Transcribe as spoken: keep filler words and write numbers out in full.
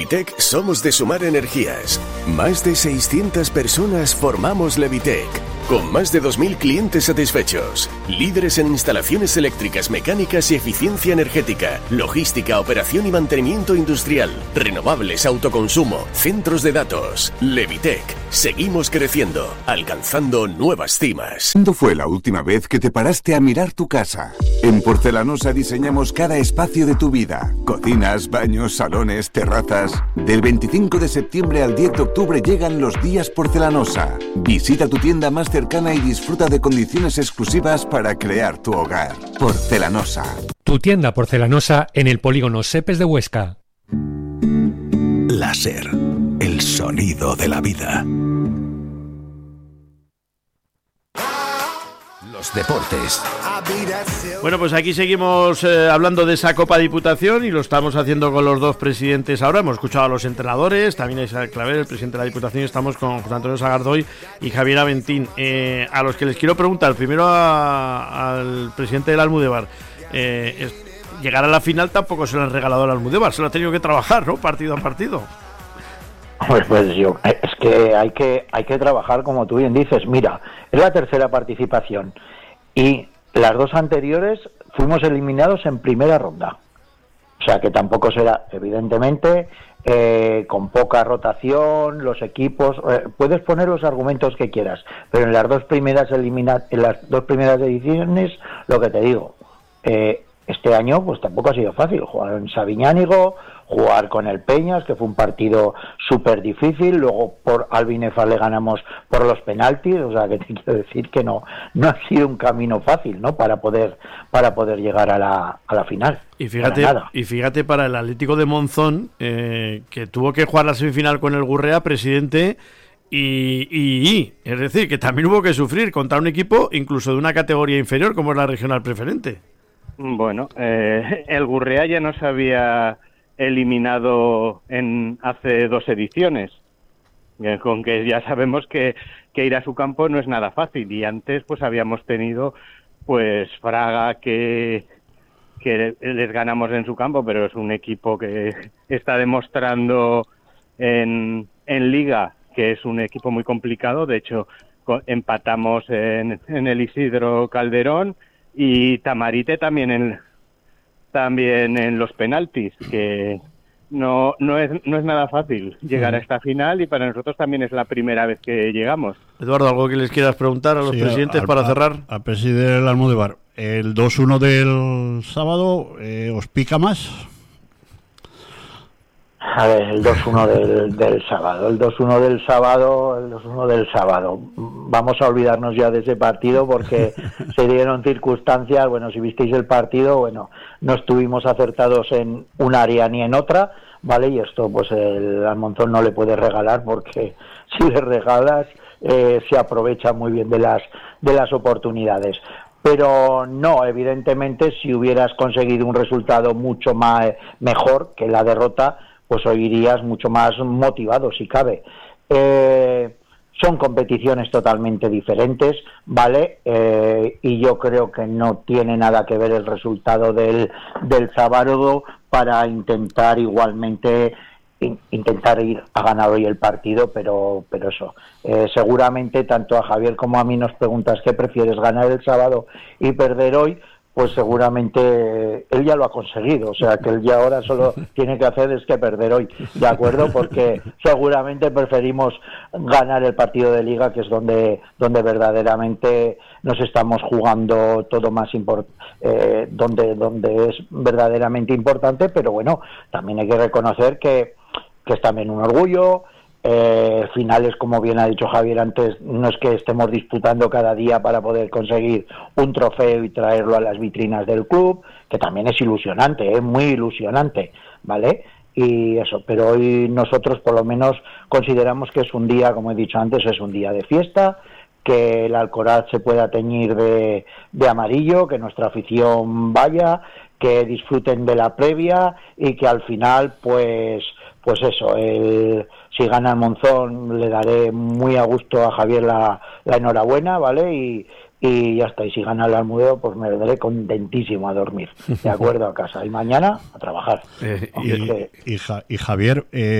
Levitec somos de sumar energías. Más de seiscientas personas formamos Levitec, con más de dos mil clientes satisfechos. Líderes en instalaciones eléctricas, mecánicas y eficiencia energética, logística, operación y mantenimiento industrial, renovables, autoconsumo, centros de datos. Levitec, seguimos creciendo, alcanzando nuevas cimas. ¿Cuándo fue la última vez que te paraste a mirar tu casa? En Porcelanosa diseñamos cada espacio de tu vida. Cocinas, baños, salones, terrazas. Del veinticinco de septiembre al diez de octubre llegan los días Porcelanosa. Visita tu tienda más cercana y disfruta de condiciones exclusivas para crear tu hogar. Porcelanosa. Tu tienda Porcelanosa en el polígono Sepes de Huesca. Láser, el sonido de la vida. Los deportes. Bueno, pues aquí seguimos eh, hablando de esa Copa Diputación y lo estamos haciendo con los dos presidentes ahora. Hemos escuchado a los entrenadores, también a Isabel Claver, el presidente de la Diputación, y estamos con José Antonio Sagardoy y Javier Aventín. Eh, a los que les quiero preguntar, primero a, al presidente del Almudévar. Eh, es, llegar a la final tampoco se lo han regalado al Almudévar, se lo ha tenido que trabajar, ¿no? Partido a partido. Pues, pues yo, es que hay que hay que trabajar como tú bien dices. Mira, es la tercera participación y las dos anteriores fuimos eliminados en primera ronda. O sea que tampoco será, evidentemente, eh, con poca rotación, los equipos, eh, puedes poner los argumentos que quieras, pero en las dos primeras elimina, en las dos primeras ediciones, lo que te digo, eh, este año pues tampoco ha sido fácil jugar en Sabiñánigo, jugar con el Peñas, que fue un partido súper difícil, luego por Albinefar le ganamos por los penaltis, o sea que te quiero decir que no no ha sido un camino fácil, ¿no? Para poder para poder llegar a la a la final. Y fíjate y fíjate para el Atlético de Monzón, eh, que tuvo que jugar la semifinal con el Gurrea, presidente, y, y, y es decir, que también hubo que sufrir contra un equipo incluso de una categoría inferior como es la regional preferente. Bueno, eh, el Gurrea ya nos había eliminado en hace dos ediciones, con que ya sabemos que, que ir a su campo no es nada fácil, y antes pues habíamos tenido pues Fraga que, que les ganamos en su campo, pero es un equipo que está demostrando en, en Liga que es un equipo muy complicado. De hecho empatamos en, en el Isidro Calderón, y Tamarite también en también en los penaltis, que no no es no es nada fácil llegar a esta final, y para nosotros también es la primera vez que llegamos. Eduardo, ¿algo que les quieras preguntar a los sí, presidentes al, para cerrar? Al presidente del Almudévar, el dos uno del sábado, eh, ¿os pica más? A ver, el dos uno del, del sábado, el dos uno del sábado, el dos uno del sábado. Vamos a olvidarnos ya de ese partido porque se dieron circunstancias, bueno, si visteis el partido, bueno, no estuvimos acertados en un área ni en otra, ¿vale? Y esto, pues, el Almonzón no le puede regalar, porque si le regalas, eh, se aprovecha muy bien de las, de las oportunidades. Pero no, evidentemente, si hubieras conseguido un resultado mucho más mejor que la derrota, pues hoy irías mucho más motivado, si cabe. Eh, son competiciones totalmente diferentes, ¿vale? Eh, y yo creo que no tiene nada que ver el resultado del, del sábado para intentar igualmente in, intentar ir a ganar hoy el partido, pero pero eso. Eh, seguramente tanto a Javier como a mí nos preguntas qué prefieres, ganar el sábado y perder hoy. Pues seguramente él ya lo ha conseguido, o sea que él ya ahora solo tiene que hacer es que perder hoy, ¿de acuerdo? Porque seguramente preferimos ganar el partido de Liga, que es donde donde verdaderamente nos estamos jugando todo más import- eh, donde donde es verdaderamente importante, pero bueno, también hay que reconocer que, que es también un orgullo. Eh, finales, como bien ha dicho Javier antes, no es que estemos disputando cada día para poder conseguir un trofeo y traerlo a las vitrinas del club, que también es ilusionante, es ¿eh? muy ilusionante, ¿vale? Y eso, pero hoy nosotros por lo menos consideramos que es un día, como he dicho antes, es un día de fiesta, que el Alcoraz se pueda teñir de, de amarillo, que nuestra afición vaya, que disfruten de la previa y que al final, pues, pues eso, el si gana el Monzón le daré muy a gusto a Javier la, la enhorabuena, ¿vale? Y, y ya está. Y si gana el Almudeo, pues me vendré contentísimo a dormir, de acuerdo, a casa. Y mañana a trabajar. Eh, y, que... y, y Javier, eh,